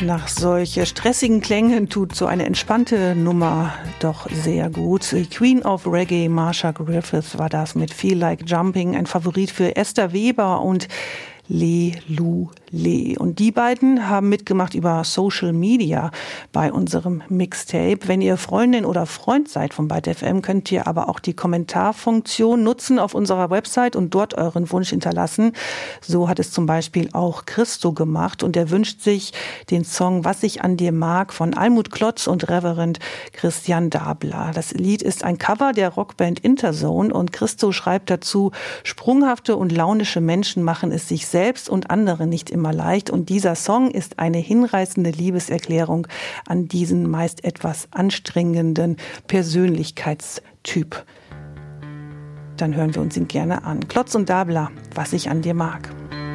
Nach solch stressigen Klängen tut so eine entspannte Nummer doch sehr gut. Die Queen of Reggae, Marcia Griffith, war das mit Feel Like Jumping, ein Favorit für Esther Weber und Le Lu Le. Und die beiden haben mitgemacht über Social Media bei unserem Mixtape. Wenn ihr Freundin oder Freund seid von Byte FM, könnt ihr aber auch die Kommentarfunktion nutzen auf unserer Website und dort euren Wunsch hinterlassen. So hat es zum Beispiel auch Christo gemacht und er wünscht sich den Song Was ich an dir mag von Almut Klotz und Reverend Christian Dabler. Das Lied ist ein Cover der Rockband Interzone und Christo schreibt dazu: Sprunghafte und launische Menschen machen es sich selbst und anderen nicht immer leicht und dieser Song ist eine hinreißende Liebeserklärung an diesen meist etwas anstrengenden Persönlichkeitstyp. Dann hören wir uns ihn gerne an. Klotz und Dabler, Was ich an dir mag.